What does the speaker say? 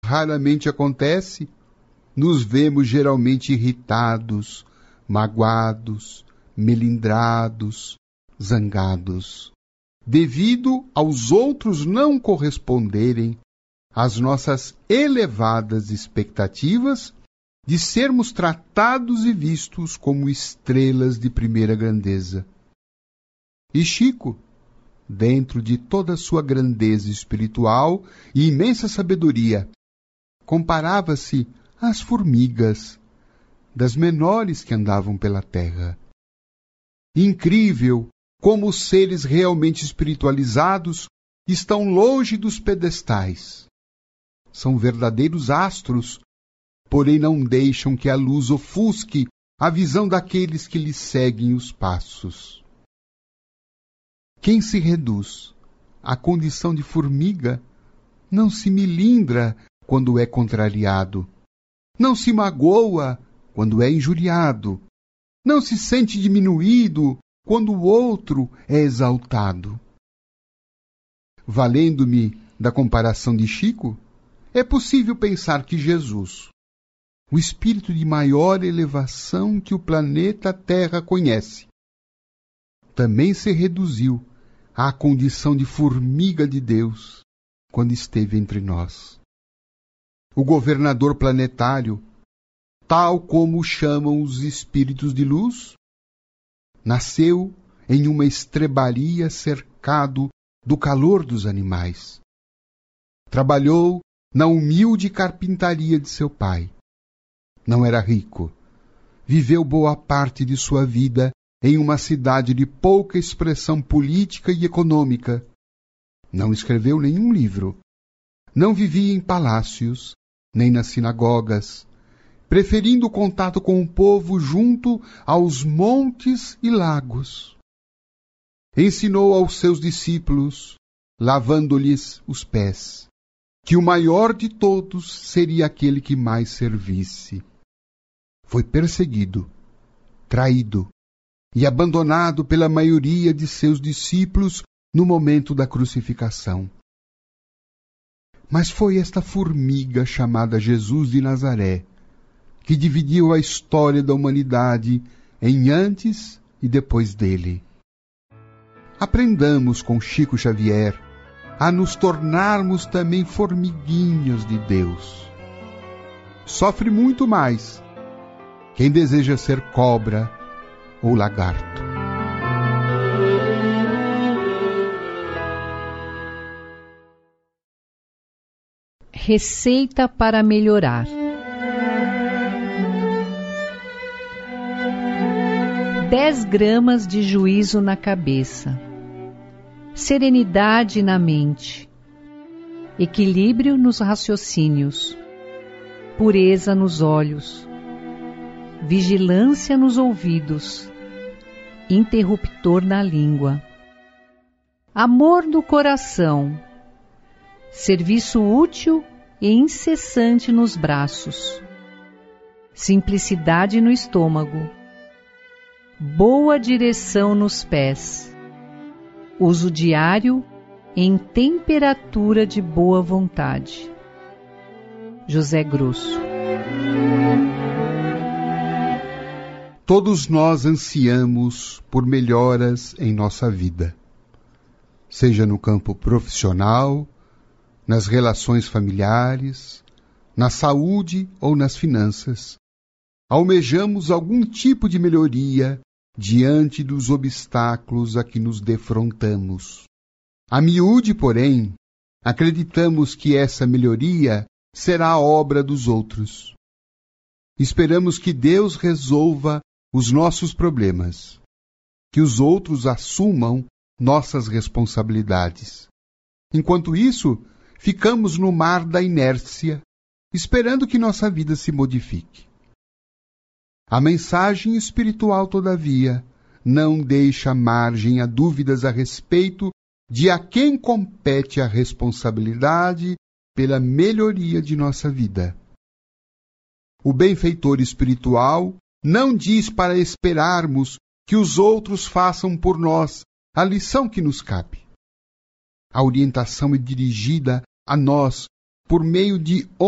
raramente acontece, nos vemos geralmente irritados, magoados, melindrados, zangados, devido aos outros não corresponderem às nossas elevadas expectativas de sermos tratados e vistos como estrelas de primeira grandeza. E Chico, dentro de toda a sua grandeza espiritual e imensa sabedoria, comparava-se às formigas, das menores que andavam pela terra. Incrível como os seres realmente espiritualizados estão longe dos pedestais. São verdadeiros astros, porém não deixam que a luz ofusque a visão daqueles que lhes seguem os passos. Quem se reduz à condição de formiga não se melindra quando é contrariado, não se magoa quando é injuriado, não se sente diminuído quando o outro é exaltado. Valendo-me da comparação de Chico, é possível pensar que Jesus, o espírito de maior elevação que o planeta Terra conhece, também se reduziu à condição de formiga de Deus quando esteve entre nós. O governador planetário, tal como o chamam os espíritos de luz, nasceu em uma estrebaria cercado do calor dos animais. Trabalhou na humilde carpintaria de seu pai. Não era rico. Viveu boa parte de sua vida em uma cidade de pouca expressão política e econômica. Não escreveu nenhum livro. Não vivia em palácios, nem nas sinagogas, preferindo o contato com o povo junto aos montes e lagos. Ensinou aos seus discípulos, lavando-lhes os pés, que o maior de todos seria aquele que mais servisse. Foi perseguido, traído e abandonado pela maioria de seus discípulos no momento da crucificação. Mas foi esta formiga chamada Jesus de Nazaré que dividiu a história da humanidade em antes e depois dele. Aprendamos com Chico Xavier a nos tornarmos também formiguinhas de Deus. Sofre muito mais quem deseja ser cobra ou lagarto. Receita para melhorar. Dez gramas de juízo na cabeça, serenidade na mente, equilíbrio nos raciocínios, pureza nos olhos, vigilância nos ouvidos, interruptor na língua, amor no coração, serviço útil e incessante nos braços, simplicidade no estômago, boa direção nos pés, uso diário em temperatura de boa vontade. José Grosso. Todos nós ansiamos por melhoras em nossa vida, seja no campo profissional, nas relações familiares, na saúde ou nas finanças. Almejamos algum tipo de melhoria diante dos obstáculos a que nos defrontamos. A miúde, porém, acreditamos que essa melhoria será a obra dos outros. Esperamos que Deus resolva os nossos problemas, que os outros assumam nossas responsabilidades. Enquanto isso, ficamos no mar da inércia, esperando que nossa vida se modifique. A mensagem espiritual, todavia, não deixa margem a dúvidas a respeito de a quem compete a responsabilidade pela melhoria de nossa vida. O benfeitor espiritual não diz para esperarmos que os outros façam por nós a lição que nos cabe. A orientação é dirigida a nós por meio de